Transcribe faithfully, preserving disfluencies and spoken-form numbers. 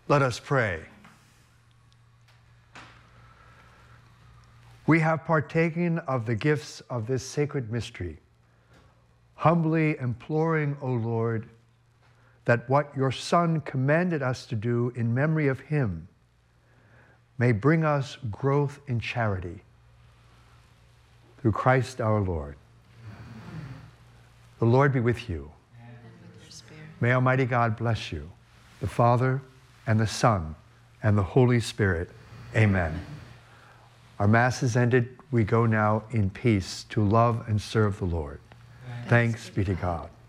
Let us pray. We have partaken of the gifts of this sacred mystery, humbly imploring, O Lord, that what your Son commanded us to do in memory of him may bring us growth in charity. Through Christ our Lord. The Lord be with you. And with your spirit. May Almighty God bless you, the Father, and the Son, and the Holy Spirit. Amen. Our Mass is ended. We go now in peace to love and serve the Lord. Thanks be to God.